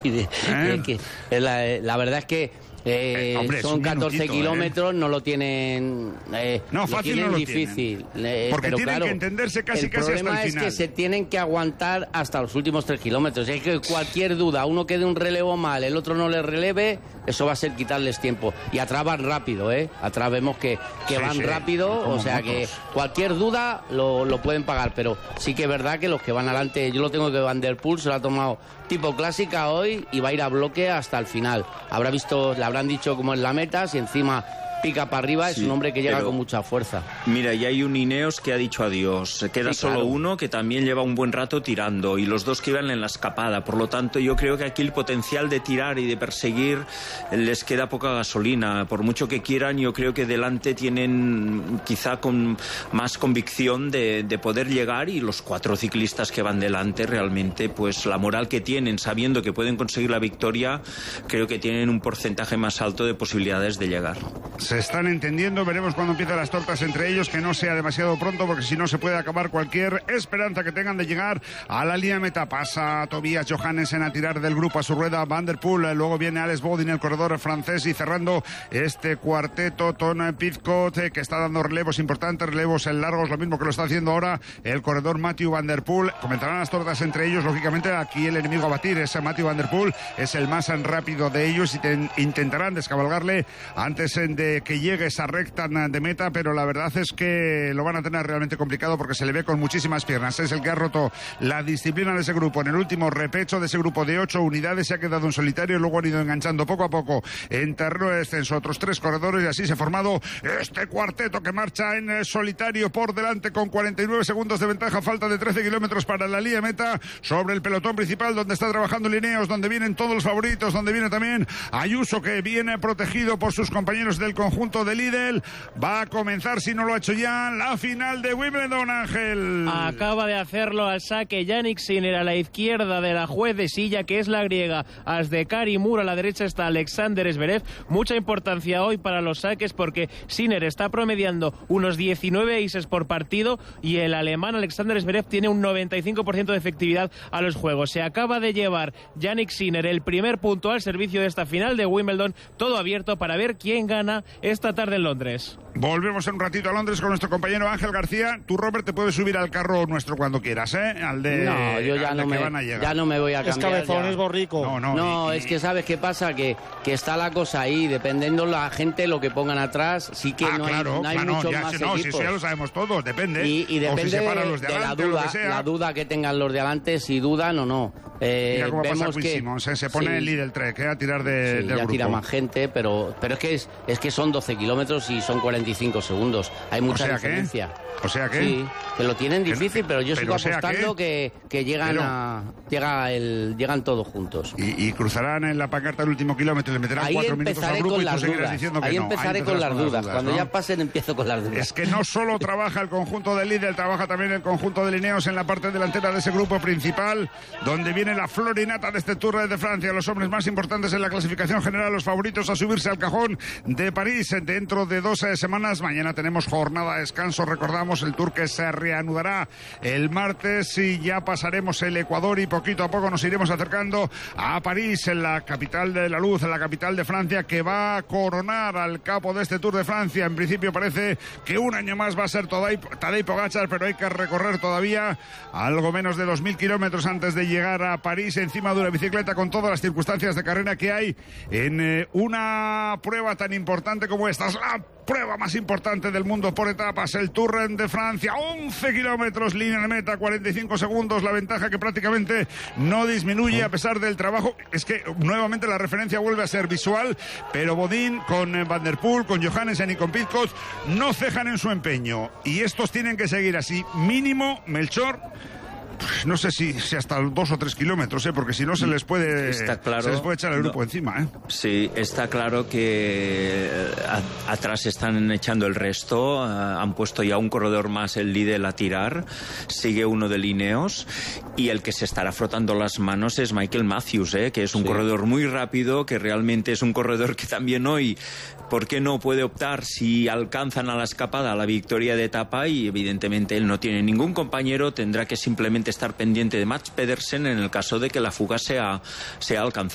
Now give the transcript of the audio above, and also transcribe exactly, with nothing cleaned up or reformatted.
de, ¿Eh? de que, la, la verdad es que Eh, eh, hombre, son catorce kilómetros, ¿eh? No lo tienen eh, no, fácil no lo difícil. Eh, Porque pero tienen claro, que entenderse casi casi hasta el final. El problema es que se tienen que aguantar hasta los últimos tres kilómetros. Es que cualquier duda, uno que dé un relevo mal, el otro no le releve, eso va a ser quitarles tiempo. Y atrás van rápido, ¿eh? Atrás vemos que, que sí, van sí, rápido, o sea motos. Que cualquier duda lo, lo pueden pagar, pero sí que es verdad que los que van adelante, yo lo tengo que Van der Poel se lo ha tomado tipo clásica hoy y va a ir a bloque hasta el final. Habrá visto, le habrán dicho cómo es la meta, si encima pica para arriba, sí, es un hombre que llega con mucha fuerza. Mira, y hay un Ineos que ha dicho adiós. Queda sí, solo claro. uno que también lleva un buen rato tirando y los dos que iban en la escapada. Por lo tanto, yo creo que aquí el potencial de tirar y de perseguir les queda poca gasolina. Por mucho que quieran, yo creo que delante tienen quizá con más convicción de, de poder llegar, y los cuatro ciclistas que van delante realmente, pues la moral que tienen, sabiendo que pueden conseguir la victoria, creo que tienen un porcentaje más alto de posibilidades de llegar. Se están entendiendo, veremos cuando empiezan las tortas entre ellos, que no sea demasiado pronto, porque si no se puede acabar cualquier esperanza que tengan de llegar a la línea meta. Pasa Tobias Johannessen a tirar del grupo a su rueda Van der Poel, luego viene Alex Bodin, el corredor francés, y cerrando este cuarteto Tom Pidcock, que está dando relevos importantes, relevos en largos, lo mismo que lo está haciendo ahora el corredor Mathieu Van der Poel. Comenzarán las tortas entre ellos, lógicamente aquí el enemigo a batir es Mathieu Van der Poel, es el más rápido de ellos y ten, intentarán descabalgarle antes de que llegue esa recta de meta, pero la verdad es que lo van a tener realmente complicado porque se le ve con muchísimas piernas. Es el que ha roto la disciplina de ese grupo. En el último repecho de ese grupo de ocho unidades se ha quedado en solitario, luego han ido enganchando poco a poco en terreno de descenso otros tres corredores, y así se ha formado este cuarteto que marcha en solitario por delante con cuarenta y nueve segundos de ventaja, falta de trece kilómetros para la línea meta, sobre el pelotón principal donde está trabajando Ineos, donde vienen todos los favoritos, donde viene también Ayuso, que viene protegido por sus compañeros del conjunto de Lidl. Va a comenzar, si no lo ha hecho ya, la final de Wimbledon, Ángel. Acaba de hacerlo al saque Yannick Sinner a la izquierda de la juez de silla, que es la griega Asdekari Mur. A la derecha está Alexander Zverev. Mucha importancia hoy para los saques porque Sinner está promediando unos diecinueve aces por partido y el alemán Alexander Zverev tiene un noventa y cinco por ciento de efectividad a los juegos. Se acaba de llevar Yannick Sinner el primer punto al servicio de esta final de Wimbledon. Todo abierto para ver quién gana esta tarde en Londres. Volvemos en un ratito a Londres con nuestro compañero Ángel García. Tú, Robert, te puedes subir al carro nuestro cuando quieras, ¿eh? Al de, no, yo ya, no me, ya no me voy a cambiar. Es cabezón, ya. Es borrico. No, no, no y, es que ¿sabes qué pasa? Que, que está la cosa ahí, dependiendo la gente lo que pongan atrás, sí que ah, no claro, hay, no hay claro, muchos ya, más no, equipos. Si eso ya lo sabemos todos, depende. Y, y depende o si se paran los de, de adelante, la duda, lo que sea. la duda que tengan los de adelante, si dudan o no. Eh, Mira cómo vemos pasa que Simmons, ¿eh? Se pone sí, el Lidl Trek, ¿eh? A tirar de, sí, del ya grupo. tira más gente, pero, pero es que es, es que son doce kilómetros y son cuarenta y cinco segundos. Hay mucha o sea diferencia. ¿Qué? O sea que sí, que lo tienen difícil, pero yo sigo pero apostando que, que llegan pero, a llega el llegan todos juntos. Y, y cruzarán en la pancarta el último kilómetro y le meterán ahí cuatro minutos al grupo y tú seguirás diciendo que ahí no. Empezaré ahí con las con dudas. las dudas. Cuando ¿no? ya pasen empiezo con las dudas. Es que no solo trabaja el conjunto de Lidl, trabaja también el conjunto de Ineos en la parte delantera de ese grupo principal, donde viene la florinata de este Tour de Francia, los hombres más importantes en la clasificación general, los favoritos a subirse al cajón de París dentro de dos semanas. Mañana tenemos jornada de descanso, recordamos el Tour que se reanudará el martes y ya pasaremos el Ecuador y poquito a poco nos iremos acercando a París, en la capital de la luz, en la capital de Francia, que va a coronar al capo de este Tour de Francia. En principio parece que un año más va a ser Tadej Pogačar, pero hay que recorrer todavía algo menos de dos mil kilómetros antes de llegar a París encima de una bicicleta, con todas las circunstancias de carrera que hay en eh, una prueba tan importante como esta. Es la prueba más importante del mundo por etapas, el Tour de Francia. once kilómetros, línea de meta, cuarenta y cinco segundos, la ventaja que prácticamente no disminuye a pesar del trabajo. Es que nuevamente la referencia vuelve a ser visual, pero Bodin con Van der Poel, con Johannessen y con Pidcock no cejan en su empeño y estos tienen que seguir así, mínimo, Melchor. Pues no sé si, si hasta dos o tres kilómetros, ¿eh? Porque si no se les puede está claro, se les puede echar el grupo no, encima, ¿eh? Sí, está claro que a, atrás están echando el resto, a, han puesto ya un corredor más, el Lidl, a tirar, sigue uno de Ineos y el que se estará frotando las manos es Michael Matthews, ¿eh? Que es un sí. corredor muy rápido, que realmente es un corredor que también hoy, ¿por qué no puede optar si alcanzan a la escapada a la victoria de etapa? Y evidentemente él no tiene ningún compañero, tendrá que simplemente estar pendiente de Mats Pedersen en el caso de que la fuga sea, sea alcanzada.